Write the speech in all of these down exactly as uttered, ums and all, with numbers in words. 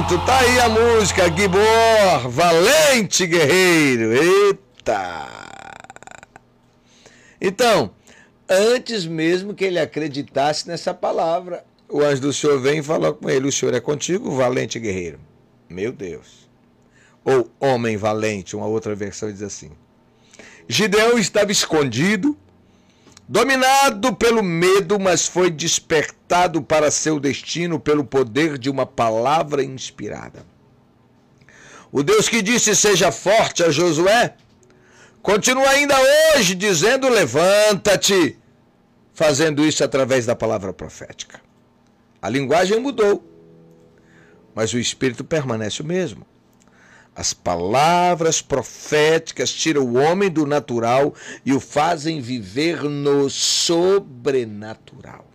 Pronto, tá aí a música, Gibor, valente guerreiro. Eita! Então, antes mesmo que ele acreditasse nessa palavra, o anjo do Senhor vem e falou com ele: o Senhor é contigo, valente guerreiro. Meu Deus. Ou homem valente, uma outra versão diz assim. Gideão estava escondido, dominado pelo medo, mas foi despertado para seu destino pelo poder de uma palavra inspirada. O Deus que disse: seja forte a Josué, continua ainda hoje dizendo: levanta-te, fazendo isso através da palavra profética. A linguagem mudou, mas o espírito permanece o mesmo. As palavras proféticas tiram o homem do natural e o fazem viver no sobrenatural.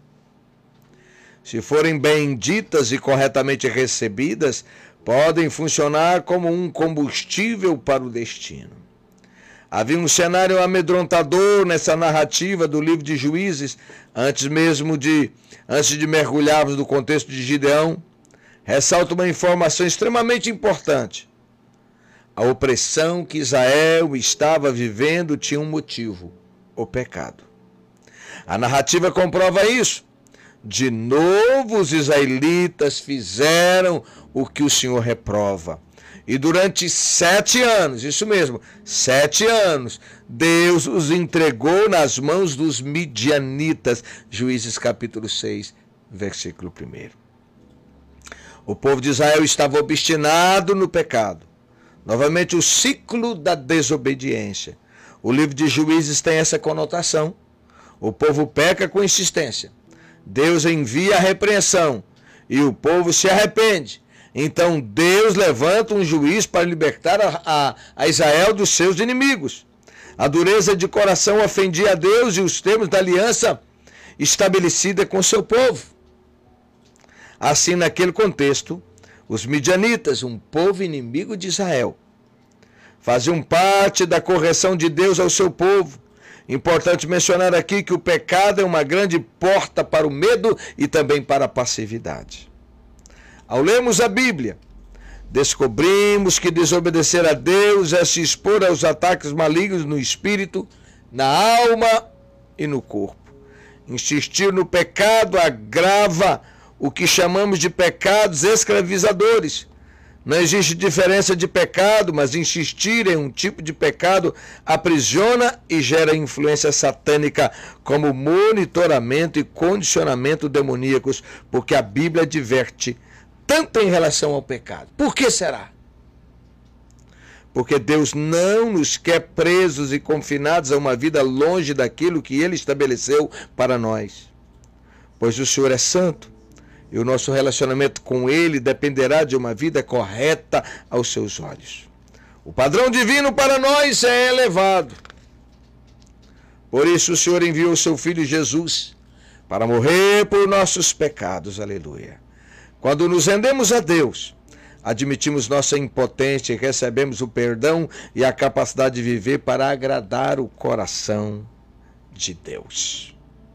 Se forem bem ditas e corretamente recebidas, podem funcionar como um combustível para o destino. Havia um cenário amedrontador nessa narrativa do livro de Juízes, antes mesmo de, antes de mergulharmos no contexto de Gideão. Ressalta uma informação extremamente importante. A opressão que Israel estava vivendo tinha um motivo: o pecado. A narrativa comprova isso. De novo os israelitas fizeram o que o Senhor reprova. E durante sete anos, isso mesmo, sete anos, Deus os entregou nas mãos dos midianitas. Juízes capítulo seis, versículo primeiro. O povo de Israel estava obstinado no pecado. Novamente, o ciclo da desobediência. O livro de Juízes tem essa conotação. O povo peca com insistência. Deus envia a repreensão e o povo se arrepende. Então Deus levanta um juiz para libertar a, a, a Israel dos seus inimigos. A dureza de coração ofendia a Deus e os termos da aliança estabelecida com seu povo. Assim, naquele contexto, os midianitas, um povo inimigo de Israel, faziam parte da correção de Deus ao seu povo. Importante mencionar aqui que o pecado é uma grande porta para o medo e também para a passividade. Ao lermos a Bíblia, descobrimos que desobedecer a Deus é se expor aos ataques malignos no espírito, na alma e no corpo. Insistir no pecado agrava o que chamamos de pecados escravizadores. Não existe diferença de pecado, mas insistir em um tipo de pecado aprisiona e gera influência satânica como monitoramento e condicionamento demoníacos, porque a Bíblia adverte tanto em relação ao pecado. Por que será? Porque Deus não nos quer presos e confinados a uma vida longe daquilo que Ele estabeleceu para nós. Pois o Senhor é santo. E o nosso relacionamento com Ele dependerá de uma vida correta aos seus olhos. O padrão divino para nós é elevado. Por isso o Senhor enviou o seu Filho Jesus para morrer por nossos pecados. Aleluia. Quando nos rendemos a Deus, admitimos nossa impotência e recebemos o perdão e a capacidade de viver para agradar o coração de Deus.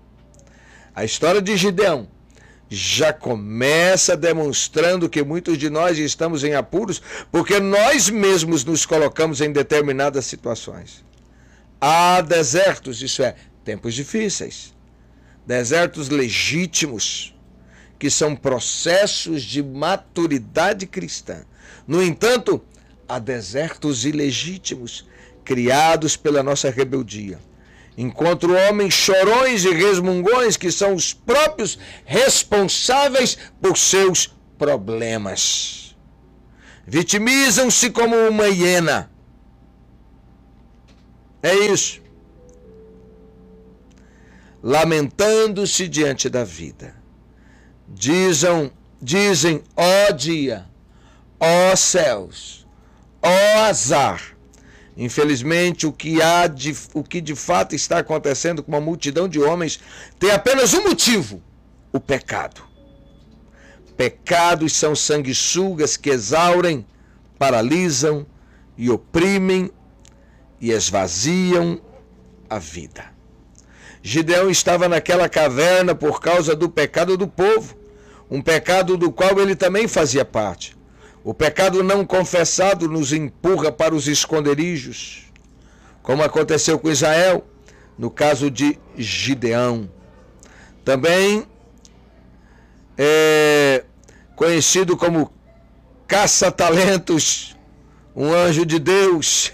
A história de Gideão já começa demonstrando que muitos de nós estamos em apuros porque nós mesmos nos colocamos em determinadas situações. Há desertos, isso é, tempos difíceis, desertos legítimos, que são processos de maturidade cristã. No entanto, há desertos ilegítimos, criados pela nossa rebeldia. Encontro homens chorões e resmungões que são os próprios responsáveis por seus problemas. Vitimizam-se como uma hiena. É isso. Lamentando-se diante da vida. Dizem, dizem, ó dia, ó céus, ó azar. Infelizmente, o que, há de, o que de fato está acontecendo com uma multidão de homens tem apenas um motivo: o pecado. Pecados são sanguessugas que exaurem, paralisam e oprimem e esvaziam a vida. Gideão estava naquela caverna por causa do pecado do povo. um pecado do qual ele também fazia parte. O pecado não confessado nos empurra para os esconderijos, como aconteceu com Israel, no caso de Gideão. Também é conhecido como caça-talentos, um anjo de Deus,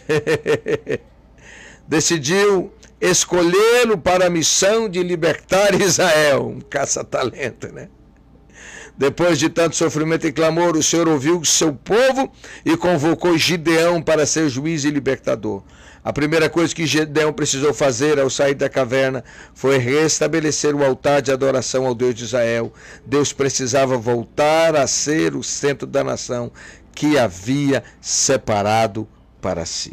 decidiu escolhê-lo para a missão de libertar Israel, um caça-talento, né? Depois de tanto sofrimento e clamor, o Senhor ouviu seu povo e convocou Gideão para ser juiz e libertador. A primeira coisa que Gideão precisou fazer ao sair da caverna foi restabelecer o altar de adoração ao Deus de Israel. Deus precisava voltar a ser o centro da nação que havia separado para si.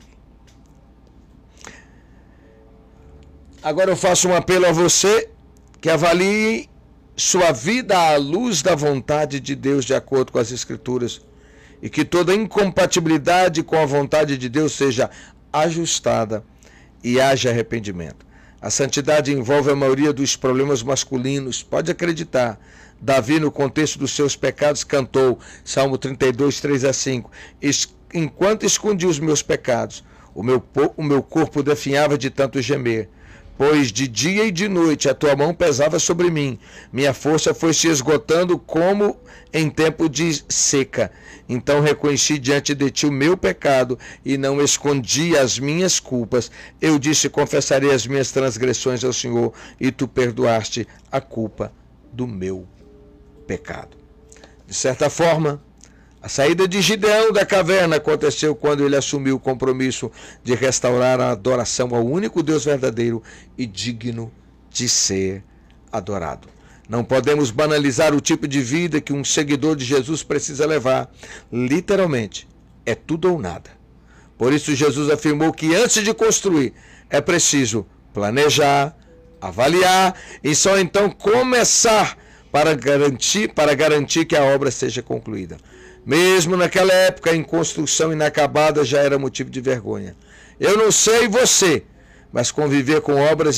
Agora eu faço um apelo a você que avalie sua vida à luz da vontade de Deus, de acordo com as Escrituras, e que toda incompatibilidade com a vontade de Deus seja ajustada e haja arrependimento. A santidade envolve a maioria dos problemas masculinos. Pode acreditar. Davi, no contexto dos seus pecados, cantou, Salmo trinta e dois, três a cinco, enquanto escondi os meus pecados, o meu, o meu corpo definhava de tanto gemer. Pois de dia e de noite a tua mão pesava sobre mim, minha força foi se esgotando como em tempo de seca. Então reconheci diante de ti o meu pecado e não escondi as minhas culpas. Eu disse, confessarei as minhas transgressões ao Senhor, e tu perdoaste a culpa do meu pecado. De certa forma, a saída de Gideão da caverna aconteceu quando ele assumiu o compromisso de restaurar a adoração ao único Deus verdadeiro e digno de ser adorado. Não podemos banalizar o tipo de vida que um seguidor de Jesus precisa levar. Literalmente, é tudo ou nada. Por isso Jesus afirmou que antes de construir é preciso planejar, avaliar e só então começar para garantir, para garantir que a obra seja concluída. Mesmo naquela época, em construção inacabada já era motivo de vergonha. Eu não sei você, mas conviver com obras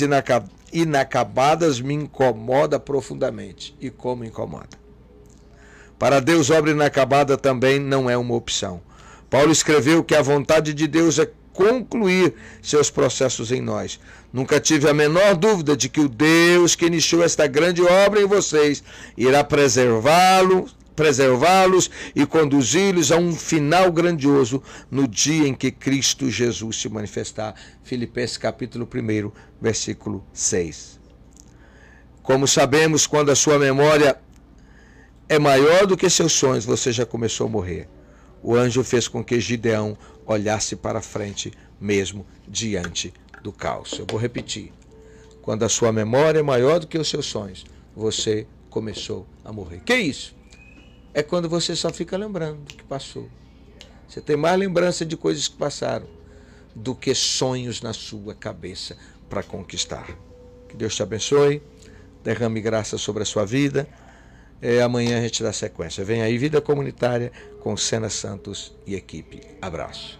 inacabadas me incomoda profundamente. E como incomoda? Para Deus, obra inacabada também não é uma opção. Paulo escreveu que a vontade de Deus é concluir seus processos em nós. Nunca tive a menor dúvida de que o Deus que iniciou esta grande obra em vocês irá preservá-los, preservá-los e conduzi-los a um final grandioso no dia em que Cristo Jesus se manifestar. Filipenses capítulo um, versículo seis. Como sabemos, quando a sua memória é maior do que seus sonhos, você já começou a morrer. O anjo fez com que Gideão olhasse para frente, mesmo diante do caos. Eu vou repetir. Quando a sua memória é maior do que os seus sonhos, você começou a morrer. Que isso? É quando você só fica lembrando do que passou. Você tem mais lembrança de coisas que passaram do que sonhos na sua cabeça para conquistar. Que Deus te abençoe, derrame graça sobre a sua vida. É, amanhã a gente dá sequência. Vem aí Vida Comunitária com Sena Santos e equipe. Abraço.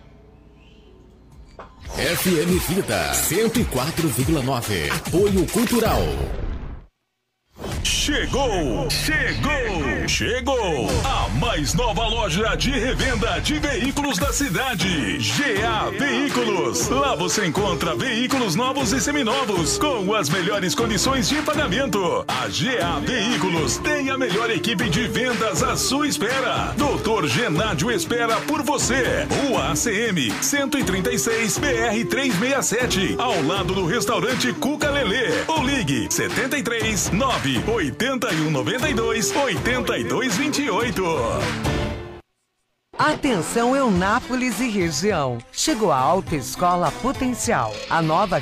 F M Vida cento e quatro vírgula nove. Apoio Cultural. Chegou, chegou, chegou a mais nova loja de revenda de veículos da cidade, G A Veículos. Lá você encontra veículos novos e seminovos com as melhores condições de pagamento. A G A Veículos tem a melhor equipe de vendas à sua espera. doutor Genádio espera por você. Rua A C M cento e trinta e seis, B R trezentos e sessenta e sete, ao lado do restaurante Cuca Lelê. Ou ligue setenta e três, nove oitenta e um, noventa e dois, oitenta e dois, vinte e oito. Atenção Eunápolis e região. Chegou a Autoescola Potencial, a nova